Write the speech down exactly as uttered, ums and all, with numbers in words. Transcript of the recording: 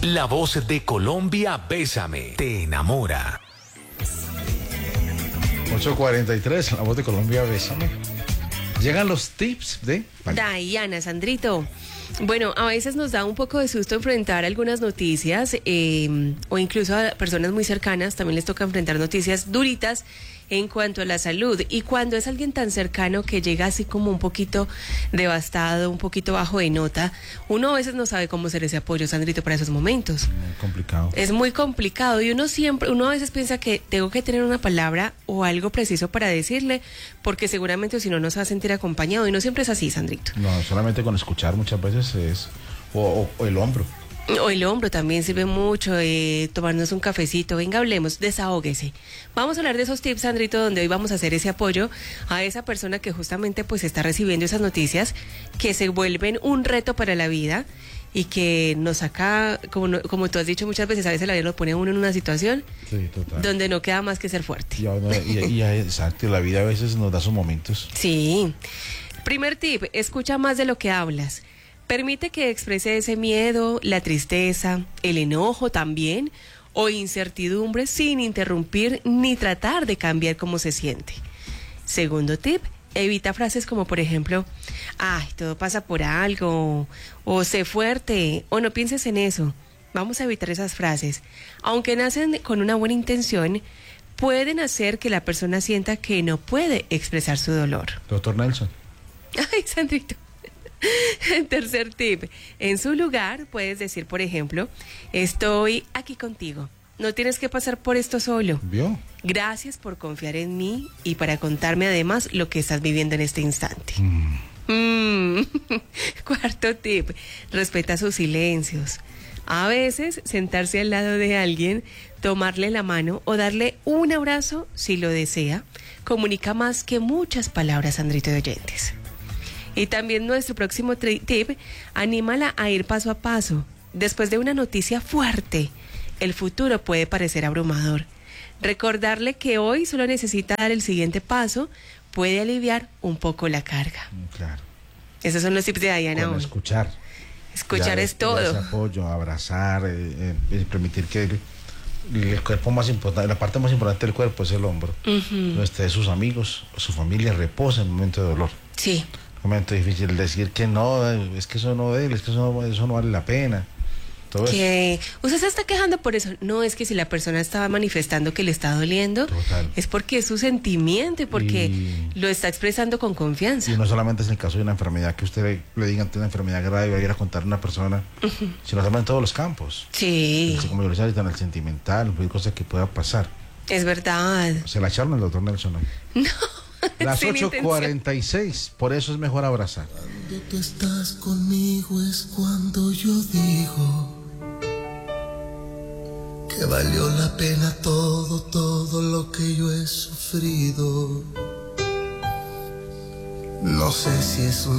La voz de Colombia, Bésame, te enamora. ocho cuarenta y tres, La voz de Colombia, Bésame. Llegan los tips de... Diana, Sandrito. Bueno, a veces nos da un poco de susto enfrentar algunas noticias eh, o incluso a personas muy cercanas también les toca enfrentar noticias duritas en cuanto a la salud. Y cuando es alguien tan cercano que llega así como un poquito devastado, un poquito bajo de nota, uno a veces no sabe cómo ser ese apoyo, Sandrito, para esos momentos. Muy complicado. Es muy complicado y uno siempre, uno a veces piensa que tengo que tener una palabra o algo preciso para decirle, porque seguramente si no, no se va a sentir acompañado y no siempre es así, Sandrito. No, solamente con escuchar muchas veces es... O, o, o el hombro. O el hombro también sirve mucho, eh, tomarnos un cafecito, venga, hablemos, desahóguese. Vamos a hablar de esos tips, Sandrito, donde hoy vamos a hacer ese apoyo a esa persona que justamente pues está recibiendo esas noticias que se vuelven un reto para la vida y que nos saca, como, no, como tú has dicho muchas veces, a veces la vida lo pone a uno en una situación Sí, total. donde no queda más que ser fuerte. Y, uno- y, y- exacto, la vida a veces nos da sus momentos. Sí. Primer tip, escucha más de lo que hablas. Permite que exprese ese miedo, la tristeza, el enojo también, o incertidumbre sin interrumpir ni tratar de cambiar cómo se siente. Segundo tip, evita frases como por ejemplo, ay, todo pasa por algo, o sé fuerte, o no pienses en eso. Vamos a evitar esas frases. Aunque nacen con una buena intención, pueden hacer que la persona sienta que no puede expresar su dolor. Doctor Nelson. Ay, Sandrito. Tercer tip, en su lugar puedes decir, por ejemplo, estoy aquí contigo, no tienes que pasar por esto solo. ¿Vio? Gracias por confiar en mí y para contarme además lo que estás viviendo en este instante. Mm. Mm. Cuarto tip, respeta sus silencios. A veces sentarse al lado de alguien, tomarle la mano o darle un abrazo si lo desea, comunica más que muchas palabras, Sandrito de oyentes. Y también nuestro próximo tri- tip, anímala a ir paso a paso. Después de una noticia fuerte, el futuro puede parecer abrumador. Recordarle que hoy solo necesita dar el siguiente paso puede aliviar un poco la carga. Claro. Esos son los tips de Diana Con hoy. escuchar. Escuchar Ya, es ya todo. ese apoyo, abrazar, eh, eh, permitir que el, el cuerpo más importante, la parte más importante del cuerpo es el hombro. Ujú. Donde esté sus amigos, su familia reposa en el momento de dolor. Sí. Momento difícil decir que no, es que eso no debe, es que eso no, eso no vale la pena. Todo eso. Que usted se está quejando por eso. No, es que si la persona estaba manifestando que le está doliendo, Total. es porque es su sentimiento y porque Y- lo está expresando con confianza. Y no solamente es en el caso de una enfermedad que usted le, le digan que una enfermedad grave y va a ir a contar a una persona, sino también en todos los campos. Sí, Así como yo le decía ahorita, en el sentimental, hay cosas que pueda pasar. es verdad. Se la echaron al doctor Nelson hoy. No. Las sin ocho intención. cuarenta y seis, por eso es mejor abrazar. Cuando tú estás conmigo es cuando yo digo que valió la pena todo, todo lo que yo he sufrido. No sé si es un